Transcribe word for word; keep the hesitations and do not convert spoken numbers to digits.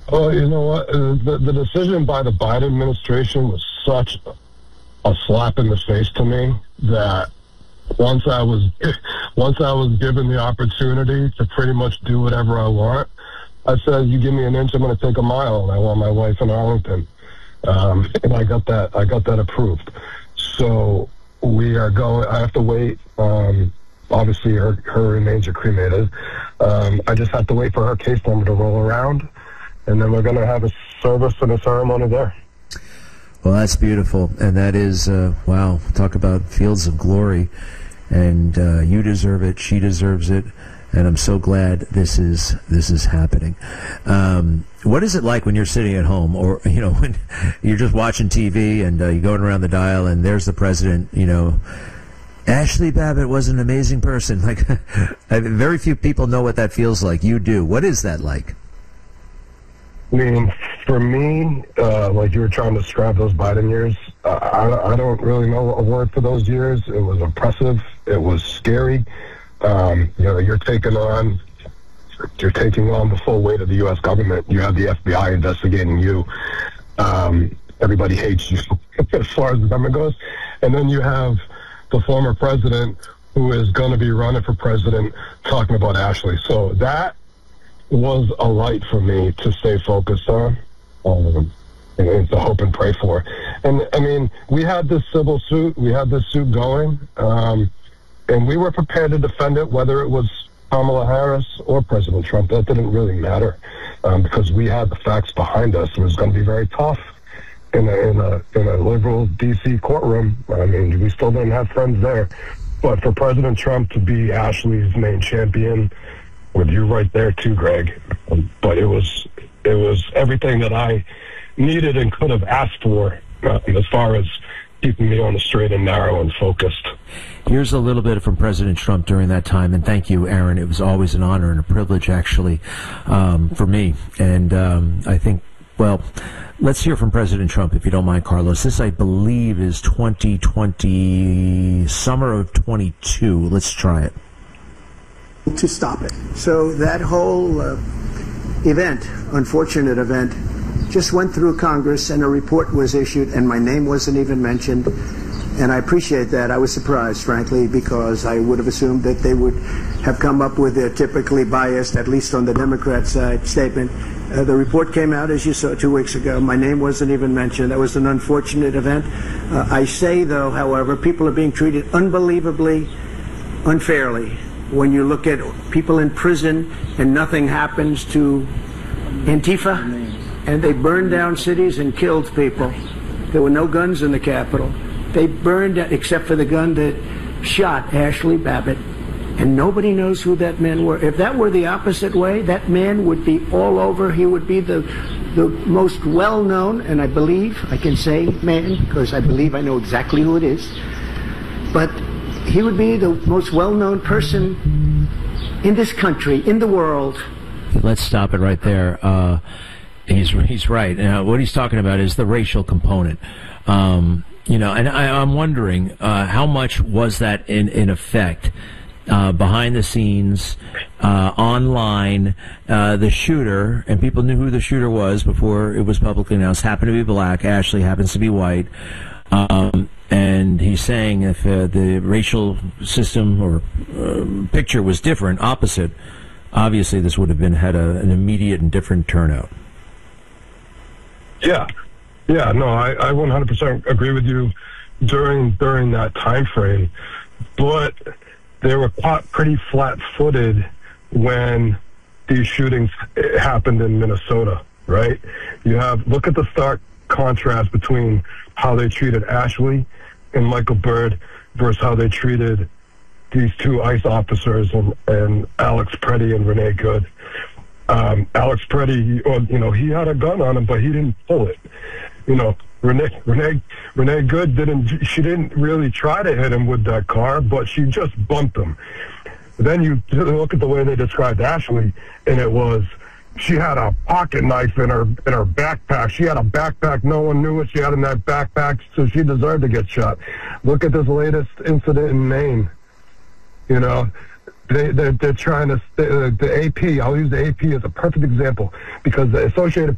Well, you know what? Uh, The, the decision by the Biden administration was such a slap in the face to me that once I was once I was given the opportunity to pretty much do whatever I want, I said, "You give me an inch, I'm going to take a mile." And I want my wife in Arlington, um, and I got that I got that approved. So we are going. I have to wait. Um, obviously, her her remains are cremated. Um, I just have to wait for her case number to roll around. And then we're going to have a service and a ceremony there. Well, that's beautiful. And that is, uh, wow, talk about fields of glory. And uh, you deserve it. She deserves it. And I'm so glad this is this is happening. Um, what is it like when you're sitting at home, or, you know, when you're just watching T V and uh, you're going around the dial and there's the president, you know, Ashley Babbitt was an amazing person. Like, very few people know what that feels like. You do. What is that like? I mean, for me, uh, like you were trying to describe those Biden years, uh, I, I don't really know a word for those years. It was oppressive. It was scary. Um, you know, you're taking on, you're taking on the full weight of the U S government. You have the F B I investigating you. Um, everybody hates you as far as the government goes. And then you have the former president who is going to be running for president talking about Ashley. So that was a light for me to stay focused on, um, and to hope and pray for. And I mean, we had this civil suit, we had this suit going, um, and we were prepared to defend it, whether it was Kamala Harris or President Trump. That didn't really matter, um, because we had the facts behind us. It was going to be very tough in a, in a in a liberal D C courtroom. I mean, we still didn't have friends there, but for President Trump to be Ashley's main champion, with you right there too, Greg. Um, but it was it was everything that I needed and could have asked for, uh, as far as keeping me on the straight and narrow and focused. Here's a little bit from President Trump during that time, and thank you, Aaron. It was always an honor and a privilege, actually, um, for me. And um, I think, well, let's hear from President Trump, if you don't mind, Carlos. This, I believe, is twenty twenty, summer of twenty-two. Let's try it. To stop it. So that whole uh, event, unfortunate event, just went through Congress and a report was issued and my name wasn't even mentioned. And I appreciate that. I was surprised, frankly, because I would have assumed that they would have come up with their typically biased, at least on the Democrat side, statement. Uh, the report came out, as you saw, two weeks ago. My name wasn't even mentioned. That was an unfortunate event. Uh, I say, though, however, people are being treated unbelievably unfairly. When you look at people in prison and nothing happens to Antifa, and they burned down cities and killed people. There were no guns in the Capitol. They burned, except for the gun that shot Ashley Babbitt, and nobody knows who that men were. If that were the opposite way, that man would be all over. He would be the the most well-known, and I believe I can say man, because I believe I know exactly who it is, but he would be the most well-known person in this country, in the world. Let's stop it right there. Uh, he's he's right. Now, what he's talking about is the racial component. Um, you know, and I, I'm wondering uh, how much was that in, in effect uh, behind the scenes, uh, online. Uh, the shooter, and people knew who the shooter was before it was publicly announced, happened to be black. Ashley happens to be white. Um, and he's saying if uh, the racial system or uh, picture was different, opposite, obviously this would have been had a, an immediate and different turnout. Yeah, yeah, no, I, I one hundred percent agree with you during during that time frame, but they were caught pretty flat-footed when these shootings happened in Minnesota, right? You have, look at the stark contrast between how they treated Ashley and Michael Byrd versus how they treated these two ICE officers and, and Alex Preddy and Renee Good. Um, Alex Preddy, well, you know, he had a gun on him, but he didn't pull it. You know, Renee, Renee, Renee Good didn't, she didn't really try to hit him with that car, but she just bumped him. Then you look at the way they described Ashley, and it was, she had a pocket knife in her in her backpack. She had a backpack. No one knew what she had in that backpack, so she deserved to get shot. Look at this latest incident in Maine. You know, they, they're, they're trying to, the, the A P, I'll use the A P as a perfect example, because the Associated